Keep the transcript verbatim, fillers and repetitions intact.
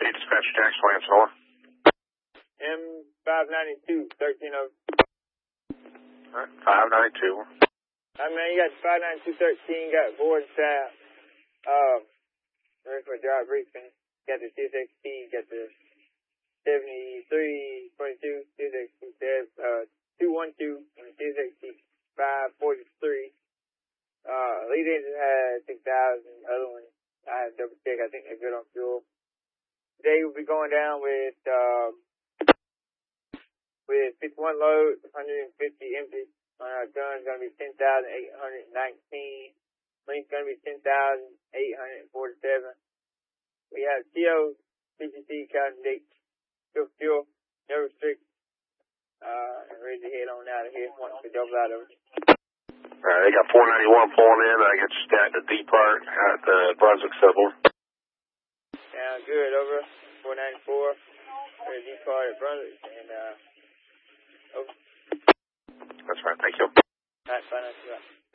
dispatcher Jackson Lance, over. M five ninety-two, thirteen oh. Alright, five ninety-two. I mean, you got five ninety-two, thirteen, got board staff. Um, ready for a job briefing. Got the C S X T, got the seventy-three twenty-two, C S X T, uh, two one two, and the C S X T five forty-three. Uh, lead engine had six thousand, other one, I had to double check, I think they're good on fuel. Today we'll be going down with, um, with fifty-one loads, one hundred fifty empty. On our gun's gonna be ten thousand eight hundred nineteen. Link's gonna be ten thousand eight hundred forty-seven. We have T O, P C C, Cotton Dick, fuel, fuel, no restrict, uh, and ready to head on out of here once we double out of it. Alright, they got four ninety-one pulling in. I got stacked at D part at the Brunswick Civil. Sounds good, over. four ninety-four, ready to D part at Brunswick, and, uh, over. That's right, thank you. Alright, fine, that's right.